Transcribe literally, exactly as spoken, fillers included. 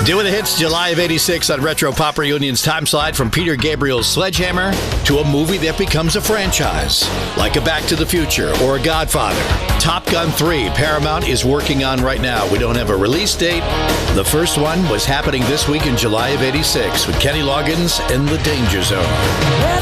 Doing the hits July of eighty-six on Retro Pop Reunion's time slide from Peter Gabriel's Sledgehammer to a movie that becomes a franchise, like a Back to the Future or a Godfather. Top Gun three, Paramount is working on right now. We don't have a release date. The first one was happening this week in July of eighty-six with Kenny Loggins in The Danger Zone.